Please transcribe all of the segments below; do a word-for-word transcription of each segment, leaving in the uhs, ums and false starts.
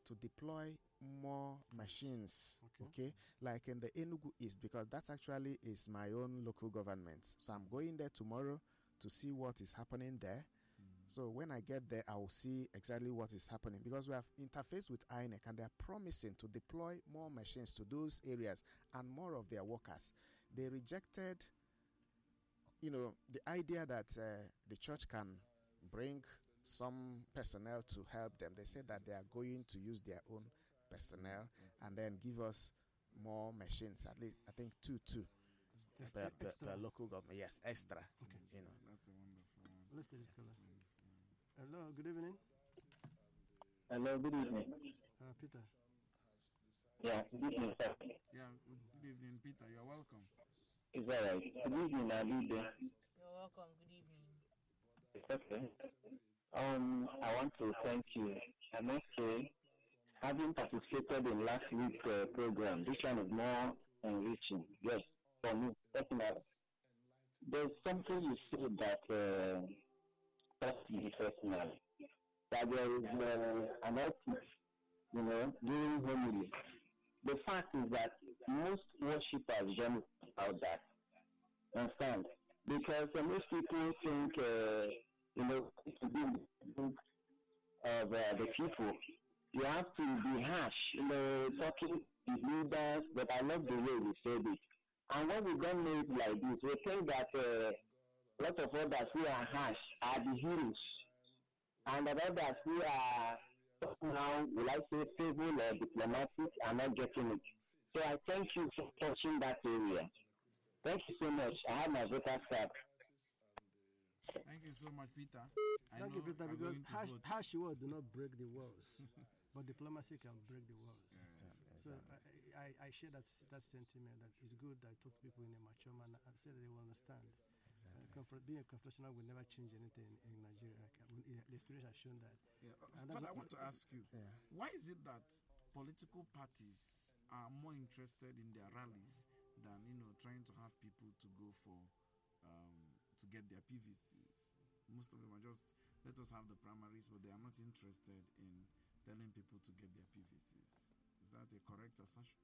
to deploy more machines, Okay. okay, like in the Enugu East, because that actually is my own local government. So I'm going there tomorrow to see what is happening there. So when I get there, I will see exactly what is happening, because we have interfaced with I N E C and they are promising to deploy more machines to those areas and more of their workers. They rejected, you know, the idea that uh, the church can bring some personnel to help them. They said that they are going to use their own personnel and then give us more machines, at least I think two, two. Ex- Per, per, extra. per local government, yes, extra. Okay. You know. That's a wonderful one. Let's take this caller. Hello, good evening. Hello, good evening. Uh, Peter. Yeah, good evening, sir. Yeah, good evening, Peter. You're welcome. It's all right. Good evening, Alide. You're welcome. Good evening. It's okay. Um, I want to thank you. I must say, having participated in last week's uh, program, this one is more enriching. Yes, for me, personally. There's something you said that uh, touched me personally. That there is uh, an ethic, you know, during homily. The fact is that most worshippers don't know about that. Understand? Because uh, most people think, uh, you know, to be of uh, the people, you have to be harsh, you know, talking to leaders, but I love the way we said it. And when we don't know it like this, we think that uh, a lot of others who are harsh are the heroes. And the others who are now, will I say, civil or diplomatic, are not getting it. So I thank you for touching that area. Thank you so much. I have my voter card. Thank you so much, Peter. I Thank you, know Peter, I'm because going to harsh, vote. harsh words do not break the walls, but diplomacy can break the walls. Exactly, So exactly. I, I, I share that that sentiment that it's good that I talk to people in a mature manner and say that they will understand. Exactly. Uh, comfort, being a confrontational will never change anything in Nigeria. Like, uh, the experience has shown that. Yeah. And Father, that's I what- want to ask you, Yeah. why is it that political parties are more interested in their rallies than, you know, trying to have people to go for, um, to get their P V Cs? Most of them are just, let us have the primaries, but they are not interested in telling people to get their P V Cs. Is that a correct assumption?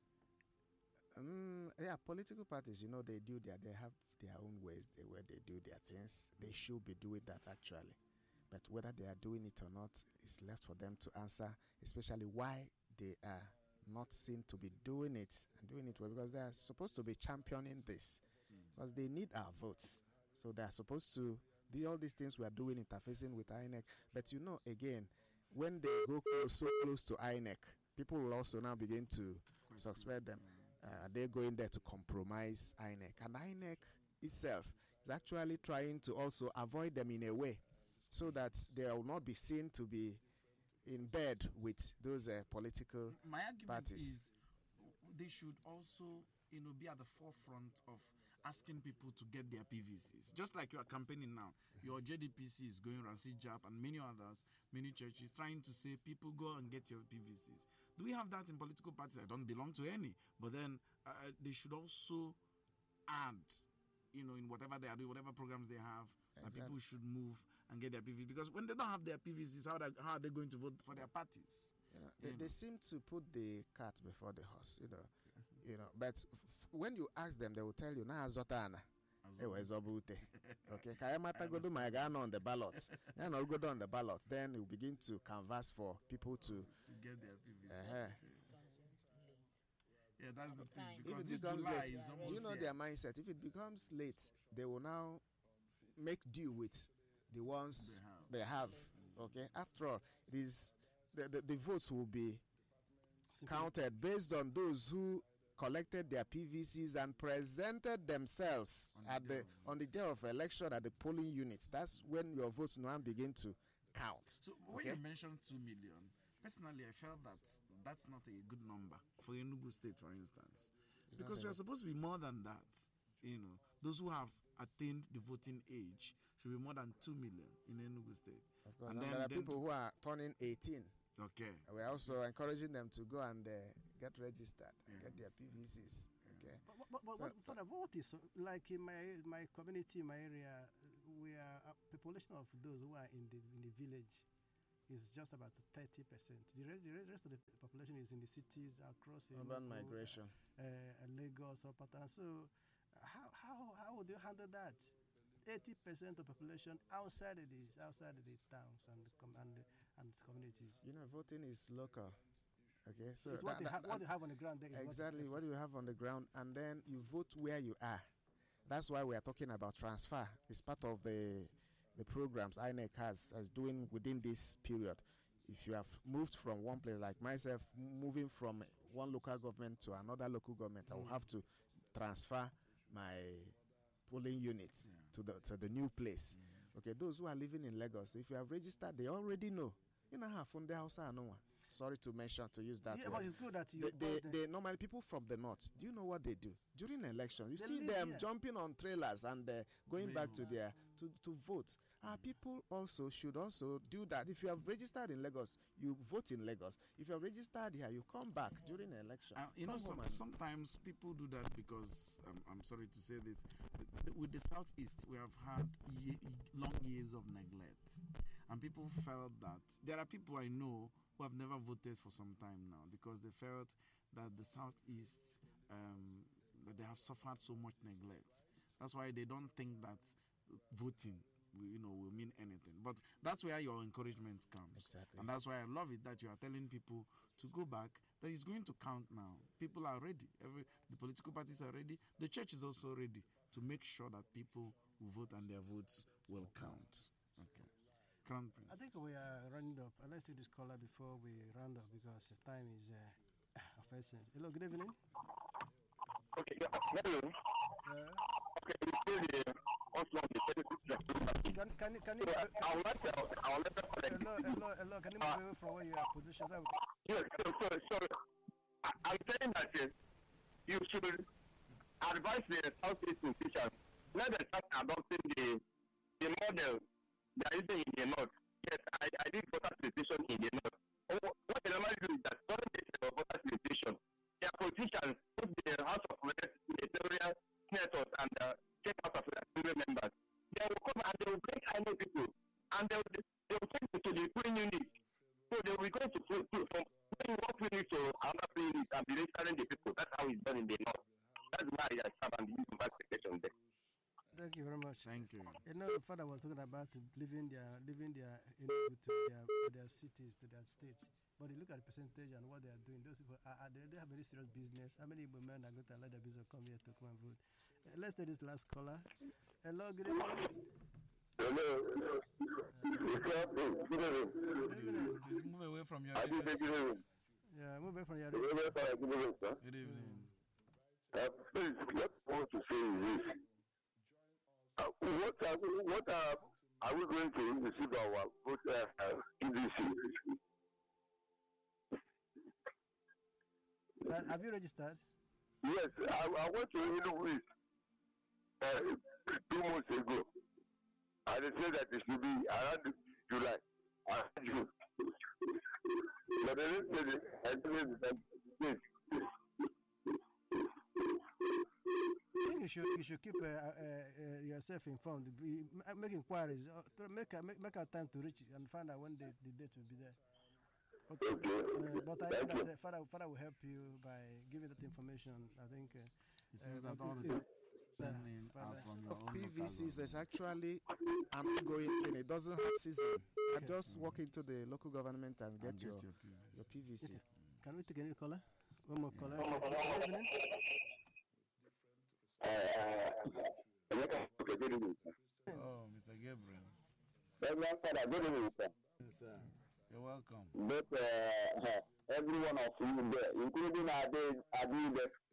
Um, yeah, political parties, you know, they do their, they have their own ways they, where they do their things. They should be doing that actually. But whether they are doing it or not is left for them to answer, especially why they are not seen to be doing it and doing it well, because they are supposed to be championing this, because they need our votes. So they are supposed to do all these things we are doing, interfacing with I N E C. But you know, again, when they go close, so close to I N E C, people will also now begin to suspect them. Uh, they're going there to compromise I N E C. And I N E C itself is actually trying to also avoid them in a way, so that they will not be seen to be in bed with those uh, political My argument parties. is they should also, you know, be at the forefront of asking people to get their P V Cs. Just like you are campaigning now, your J D P C is going around, C J A P and many others, many churches, trying to say, people go and get your P V Cs. Do we have that in political parties? I don't belong to any. But then uh, they should also add, you know, in whatever they are doing, whatever programs they have, that Exactly. people should move and get their P V Cs. Because when they don't have their P V Cs, how, they, how are they going to vote for their parties? You know, they, You they know. seem to put the cart before the horse, you know. You know, but f- when you ask them, they will tell you, "Na azotana, ewe zobute." Okay, kayamata godo my gano on the ballot. Yeah, no go on the ballot. Then you begin to canvass for people to. To get their P V Cs. Uh-huh. Becomes late. Yeah, that's the thing. If it Because If it this becomes July late, is do almost you know here. their mindset? If it becomes late, they will now make deal with the ones They have. they have. Okay, after all, it is the, the, the votes will be counted based on those who collected their P V Cs and presented themselves On the at day the of on the day of election at the polling units. That's when your votes now begin to count. So when Okay? you mentioned two million, personally, I felt that that's not a good number for Enugu State, for instance, It's because not we are a- supposed to be more than that. You know, those who have attained the voting age should be more than two million in Enugu State. Of course, and there are then people who are turning eighteen. okay, We're also encouraging them to go and uh, get registered, and get their Yes. P V Cs. Okay. But, but, but So- what, Father, what is like in my my community, my area, we are a population of those who are in the in the village. is just about thirty percent. The rest, the re- rest of the population is in the cities across uh, Urban Enugu, migration. uh, uh, Lagos or Patan. So, how how how would you handle that? Eighty percent of population outside of these, outside of the towns and the com- and the, and its communities. You know, voting is local. Okay, so It's what, that- they ha- that- what you have on the ground there is exactly what what you have on the ground, and then you vote where you are. That's why we are talking about transfer. It's part of the the programs I N E C has as doing within this period. If you have moved from one place, like myself, m- moving from one local government to another local government, I will have to transfer my polling units to the to the new place. Okay, those who are living in Lagos, if you have registered, they already know. You know how from the house I know. Sorry to mention to use that Yeah, word. but it's good that you. They, they, brought the- they normally people from the north. Do you know what they do during the election? You They see live them here. jumping on trailers and uh, going back to Really? their to to vote. Our people also should also do that. If you have registered in Lagos, you vote in Lagos. If you have registered here, you come back during the election. Uh, you know, Come some, home and- sometimes people do that because um, I'm sorry to say this. th- th- With the southeast, we have had ye- long years of neglect, and people felt that there are people I know who have never voted for some time now because they felt that the southeast um, that they have suffered so much neglect. That's why they don't think that voting will, you know, will mean anything. But that's where your encouragement comes. Exactly. And that's why I love it that you are telling people to go back, that it's going to count now. People are ready. Every the political parties are ready. The church is also ready to make sure that people who vote and their votes will count. Okay. Crown Prince. I think we are running up. Uh, Let's take this caller before we round up because the time is uh, of essence. Hello, good evening. Okay, yeah, hello. Uh, Okay, you say the Oslo, the thirty-six Republic. can can you can you? So, I would like to, I would like to correct Hello, you. hello, hello. Can you move away from where you are positioned? That would- Yes, so, so, so I, I'm saying that uh, you should advise the Southeast institutions, let them start adopting the, the model they are using in the North. Yes, I, I did voter solicitation in the North. Oh, what they normally do is that during the voter solicitation, their politicians put the House of Reps, senatorial senators, and uh, state House of Assembly members. They will come and they will bring I N E people, and they will, they will take it to the polling unit. So they will go to to to from putting one unit to another unit and be registering the people. That's how it's done in the North. That's why I have and use the classification there. Thank you very much. Thank you. You know, Father was talking about leaving their leaving their you know, to their to their cities, to their states. But you look at the percentage and what they are doing. Those people are, are they, they have any serious business. How many women are going to allow their business to come here to come and vote? Uh, let's take this last caller. Hello, good evening. Hello. Good evening. Good evening. Please move away from your I did radio good evening. Yeah, move away from your Good evening, sir. Good evening, sir. Good evening. Uh, please, what I want to say is this. Uh, what are we, what are, are we going to receive our vote uh, P V C? Uh, have you registered? Yes, I, I went to Illinois uh, two months ago. And they said that it should be around July. Around June. But they didn't say that. I didn't say that. I think you should you should keep uh, uh, uh, yourself informed. Be, ma- make inquiries. Uh, to make, a, make make our time to reach and find out when the, the date will be there. Okay. Uh, but I Thank know you. that uh, Father, Father will help you by giving that information. I think. Uh, It seems uh, that but all it's- the it's- uh, spending are Father. from your Of own P V Cs, local there's actually an ongoing thing. It doesn't have season. I Okay. just walk into the local government and get and your, get your P V C. your P V C. Okay. Can we take any caller? One more caller. One more Okay. caller. Good evening. Uh, okay, good evening, sir. Oh, Mister Gabriel. Reverend Father, good evening, sir. Yes, sir. You're welcome. But uh, every one of you there, including Ade, Ade,